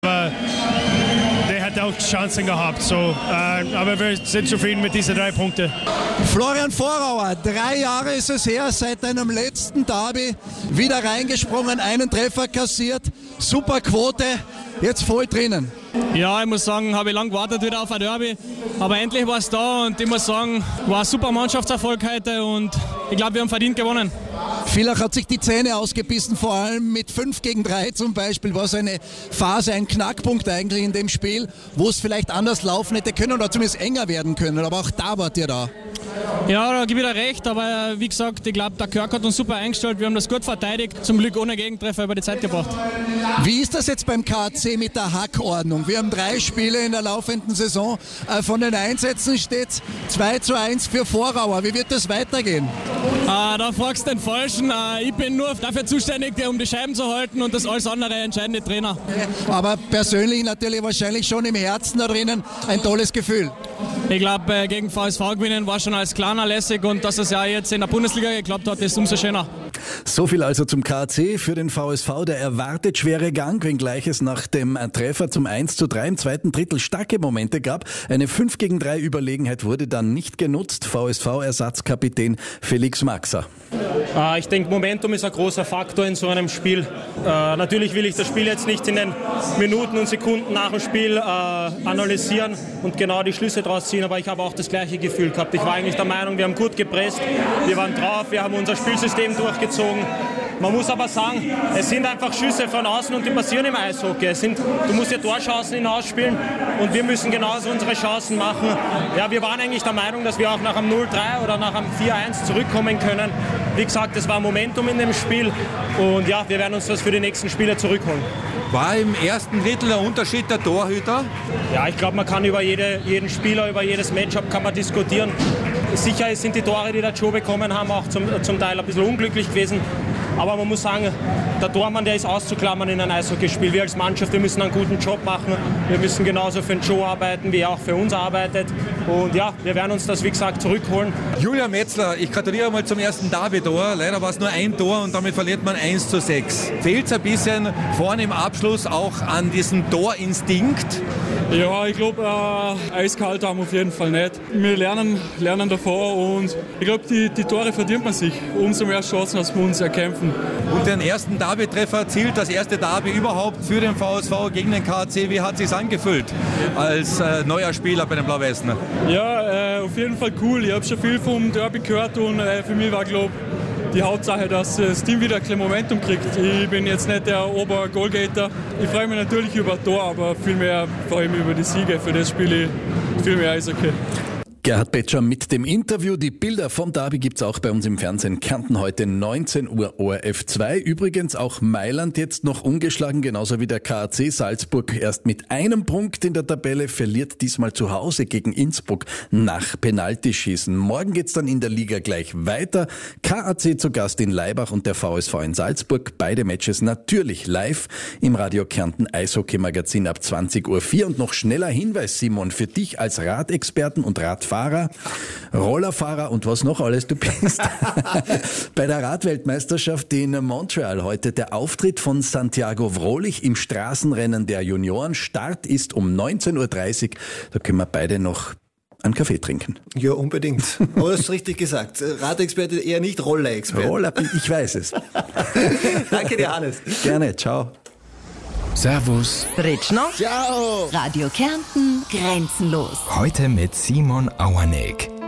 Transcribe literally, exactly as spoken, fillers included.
Aber der hat auch Chancen gehabt. So, äh, aber wir sind zufrieden mit diesen drei Punkten. Florian Vorauer, drei Jahre ist es her, seit deinem letzten Derby wieder reingesprungen, einen Treffer kassiert, super Quote, jetzt voll drinnen. Ja, ich muss sagen, habe ich lange gewartet wieder auf ein Derby, aber endlich war es da und ich muss sagen, war ein super Mannschaftserfolg heute und ich glaube, wir haben verdient gewonnen. Villach hat sich die Zähne ausgebissen, vor allem mit fünf gegen drei zum Beispiel, war so eine Phase, ein Knackpunkt eigentlich in dem Spiel, wo es vielleicht anders laufen hätte können oder zumindest enger werden können, aber auch da wart ihr da. Ja, da gebe ich dir recht, aber wie gesagt, ich glaube, der Kirk hat uns super eingestellt, wir haben das gut verteidigt, zum Glück ohne Gegentreffer über die Zeit gebracht. Wie ist das jetzt beim K A C mit der Hackordnung? Wir haben drei Spiele in der laufenden Saison, von den Einsätzen steht zwei zu eins für Vorauer, wie wird das weitergehen? Äh, da fragst du den Falschen, äh, ich bin nur dafür zuständig, um die Scheiben zu halten und das alles andere entscheiden die Trainer. Aber persönlich natürlich wahrscheinlich schon im Herzen da drinnen ein tolles Gefühl. Ich glaube, äh, gegen V S V gewinnen war schon als kleiner lässig und dass es ja jetzt in der Bundesliga geklappt hat, ist umso schöner. So viel also zum K A C. Für den V S V der erwartet schwere Gang, wenngleich es nach dem Treffer zum eins zu drei im zweiten Drittel starke Momente gab. Eine fünf gegen drei Überlegenheit wurde dann nicht genutzt. V S V-Ersatzkapitän Felix Maxer. Äh, ich denke, Momentum ist ein großer Faktor in so einem Spiel. Äh, natürlich will ich das Spiel jetzt nicht in den Minuten und Sekunden nach dem Spiel äh, analysieren und genau die Schlüsse daraus ziehen, aber ich habe auch das gleiche Gefühl gehabt. Ich war eigentlich der Meinung, wir haben gut gepresst, wir waren drauf, wir haben unser Spielsystem durchgezogen. Man muss aber sagen, es sind einfach Schüsse von außen und die passieren im Eishockey. Es sind, du musst ja Torchancen hinausspielen und wir müssen genauso unsere Chancen machen. Ja, wir waren eigentlich der Meinung, dass wir auch nach einem null drei oder nach einem vier eins zurückkommen können. Wie gesagt, es war Momentum in dem Spiel und ja, wir werden uns das für die nächsten Spiele zurückholen. War im ersten Drittel der Unterschied der Torhüter? Ja, ich glaube, man kann über jede, jeden Spieler, über jedes Matchup kann man diskutieren. Sicher sind die Tore, die der Joe bekommen haben, auch zum, zum Teil ein bisschen unglücklich gewesen. Aber man muss sagen, der Tormann, der ist auszuklammern in einem Eishockeyspiel. Wir als Mannschaft, wir müssen einen guten Job machen. Wir müssen genauso für den Joe arbeiten, wie er auch für uns arbeitet. Und ja, wir werden uns das, wie gesagt, zurückholen. Julian Metzler, ich gratuliere mal zum ersten Derby-Tor. Leider war es nur ein Tor und damit verliert man eins zu sechs. Fehlt es ein bisschen vorne im Abschluss auch an diesem Torinstinkt? Ja, ich glaube, äh, eiskalt haben wir auf jeden Fall nicht. Wir lernen, lernen davor und ich glaube, die, die Tore verdient man sich. Umso mehr Chancen, als wir uns erkämpfen. Und den ersten Derby-Treffer erzielt, das erste Derby überhaupt für den V S V gegen den K A C. Wie hat es sich angefühlt als äh, neuer Spieler bei den Blau-Weißen? Ja, äh, auf jeden Fall cool. Ich habe schon viel vom Derby gehört und äh, für mich war, glaube ich, die Hauptsache, dass das Team wieder ein bisschen Momentum kriegt. Ich bin jetzt nicht der Ober-Goalgetter. Ich freue mich natürlich über ein Tor, aber vielmehr freue ich mich über die Siege. Für das spiele ich viel mehr Eishockey. Gerhard Betscher mit dem Interview. Die Bilder vom Derby gibt's auch bei uns im Fernsehen. Kärnten heute neunzehn Uhr O R F zwei. Übrigens auch Mailand jetzt noch ungeschlagen, genauso wie der K A C. Salzburg erst mit einem Punkt in der Tabelle, verliert diesmal zu Hause gegen Innsbruck nach Penaltyschießen. Morgen geht's dann in der Liga gleich weiter. K A C zu Gast in Laibach und der V S V in Salzburg. Beide Matches natürlich live im Radio Kärnten Eishockey-Magazin ab zwanzig Uhr vier. Und noch schneller Hinweis, Simon, für dich als Radexperten und Radfahrer, Rollerfahrer und was noch alles du bist. Bei der Radweltmeisterschaft in Montreal heute der Auftritt von Santiago Vrolich im Straßenrennen der Junioren. Start ist um neunzehn Uhr dreißig. Da können wir beide noch einen Kaffee trinken. Ja, unbedingt. Aber du hast richtig gesagt. Radexperte eher nicht Roller-Experte. Roller, ich weiß es. Danke dir, Hannes. Gerne, ciao. Servus. Ritschner. Ciao. Radio Kärnten, grenzenlos. Heute mit Simon Auerneck.